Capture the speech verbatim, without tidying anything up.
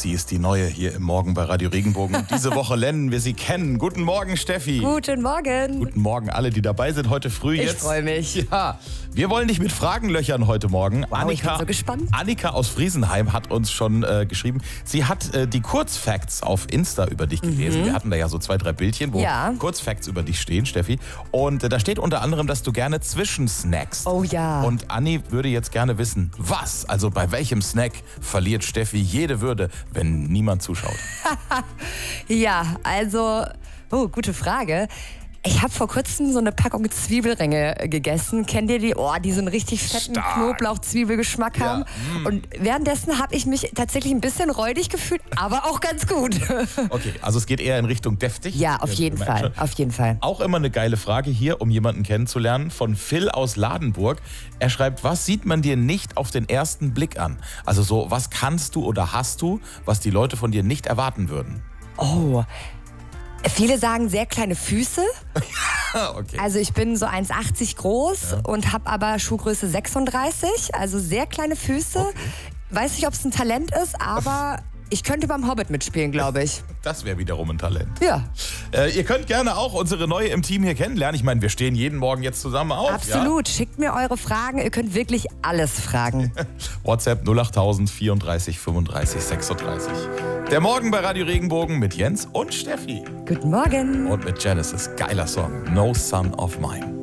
Sie ist die Neue hier im Morgen bei Radio Regenbogen. Und diese Woche lernen wir sie kennen. Guten Morgen, Steffi. Guten Morgen. Guten Morgen alle, die dabei sind heute früh. Ich jetzt. freue mich. Ja, wir wollen dich mit Fragen löchern heute Morgen. Wow, ich bin so gespannt. Annika aus Friesenheim hat uns schon äh, geschrieben. Sie hat äh, die Kurzfacts auf Insta über dich gelesen. Mhm. Wir hatten da ja so zwei, drei Bildchen, wo Ja. Kurzfacts über dich stehen, Steffi. Und äh, da steht unter anderem, dass du gerne zwischensnackst. Oh ja. Und Anni würde jetzt gerne wissen, was, also bei welchem Snack verliert Steffi jede Würde, wenn niemand zuschaut? Ja, also, oh, gute Frage. Ich habe vor kurzem so eine Packung Zwiebelringe gegessen. Kennt ihr die? Oh, die so einen richtig fetten Stark. Knoblauch-Zwiebelgeschmack Ja, haben. mm. Und währenddessen habe ich mich tatsächlich ein bisschen räudig gefühlt, aber auch ganz gut. Okay, also es geht eher in Richtung deftig. Ja, auf jeden wir merken Fall, schon. auf jeden Fall. Auch immer eine geile Frage hier, um jemanden kennenzulernen, von Phil aus Ladenburg. Er schreibt, was sieht man dir nicht auf den ersten Blick an? Also so, was kannst du oder hast du, was die Leute von dir nicht erwarten würden? Oh, viele sagen sehr kleine Füße. Okay. Also ich bin so eins achtzig groß Ja. und habe aber Schuhgröße sechsunddreißig, also sehr kleine Füße. Okay. Weiß nicht, ob es ein Talent ist, aber ich könnte beim Hobbit mitspielen, glaube ich. Das wäre wiederum ein Talent. Ja, Äh, ihr könnt gerne auch unsere Neue im Team hier kennenlernen. Ich meine, wir stehen jeden Morgen jetzt zusammen auf. absolut. Schickt mir eure Fragen. Ihr könnt wirklich alles fragen. Ja? WhatsApp null achttausend vierunddreißig fünfunddreißig sechsunddreißig. Der Morgen bei Radio Regenbogen mit Jens und Steffi. Guten Morgen. Und mit Genesis. Geiler Song. No Son of Mine.